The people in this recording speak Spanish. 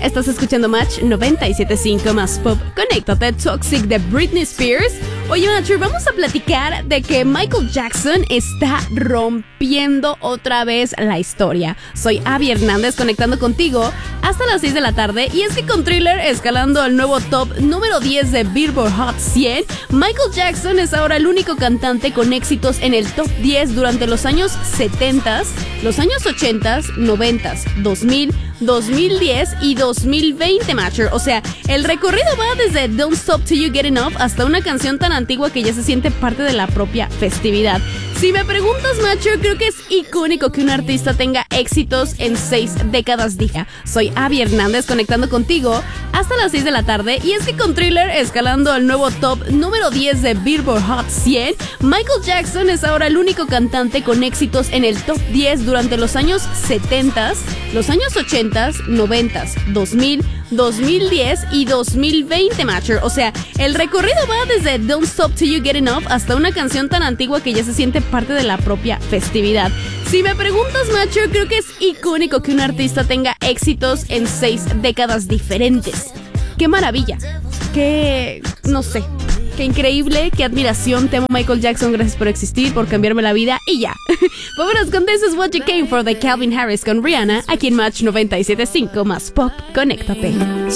Estás escuchando Match 97.5 más Pop. Conéctate, Toxic de Britney Spears. Oye, Matcher, vamos a platicar de que Michael Jackson está rompiendo otra vez la historia. Soy Abby Hernández conectando contigo hasta las 6 de la tarde. Y es que con Thriller escalando al nuevo top número 10 de Billboard Hot 100, Michael Jackson es ahora el único cantante con éxitos en el top 10 durante los años 70, los años 80, 90, 2000, 2010 y 2020, Matcher. O sea, el recorrido va desde Don't Stop Till You Get Enough hasta una canción tan antigua que ya se siente parte de la propia festividad. Si me preguntas, Matcher, creo que es icónico que un artista tenga éxitos en 6 décadas. Soy Abby Hernández conectando contigo hasta las 6 de la tarde. Y es que con Thriller escalando al nuevo top número 10 de Billboard Hot 100, Michael Jackson es ahora el único cantante con éxitos en el top 10 durante los años 70, los años 80, 90, 2000, 2010 y 2020, Matcher. O sea, el recorrido va desde Don't Stop Till You Get Enough hasta una canción tan antigua que ya se siente parte de la propia festividad. Si me preguntas, Matcher, creo que es icónico que un artista tenga éxitos en 6 décadas diferentes. ¡Qué maravilla! No sé, qué increíble, qué admiración. Te amo, Michael Jackson, gracias por existir, por cambiarme la vida y ya. Vámonos con This Is What You Came For de Calvin Harris con Rihanna, aquí en Match 97.5 más Pop. Conéctate.